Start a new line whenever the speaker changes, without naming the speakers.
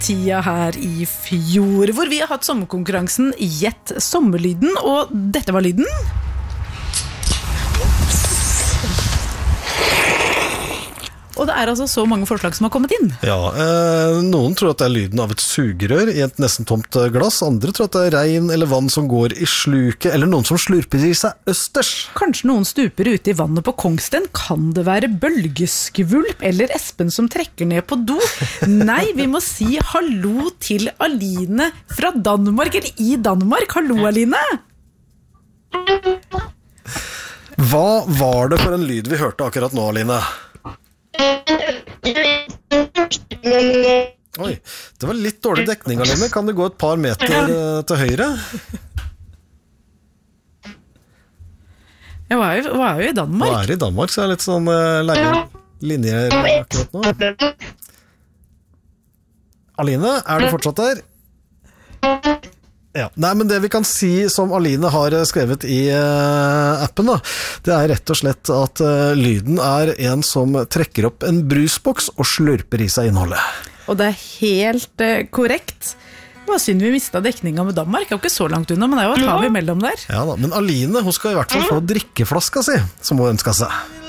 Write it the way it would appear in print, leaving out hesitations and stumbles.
tida her i fjor, hvor vi har hatt sommerkonkurransen Gjett sommerlyden, og dette var lyden. Og det altså så mange forslag som har kommet inn.
Ja, noen tror at det lyden av et sugerør i et nesten tomt glass, andre tror at det regn eller vann som går i sluket, eller noen som slurper i seg østers.
Kanskje noen stuper ute i vannet på Kongsten. Kan det være bølgeskvulp eller Espen som trekker ned på do? Nei, vi må si hallo til Aline fra Danmark, eller i Danmark. Hallo, Aline!
Hva var det for en lyd vi hørte akkurat nå, Aline? Oi, det var litt dårlig dekning, Aline. Kan du gå et par meter til høyre?
Jeg var jo i Danmark.
Hva i Danmark, så er det litt sånn linjer akkurat nå. Aline, er du fortsatt der? Ja. Nei, men det vi kan si som Aline har skrevet i appen da, det er rett og slett at lyden er en som trekker opp en brusboks og slurper i seg innholdet.
Og det er helt korrekt. Det var synd vi mistet dekninga med Danmark. Det er jo ikke så langt unna, men det er jo et hav imellom der.
Ja da, men Aline, hun skal i hvert fall få drikkeflaska si, som hun ønsket seg.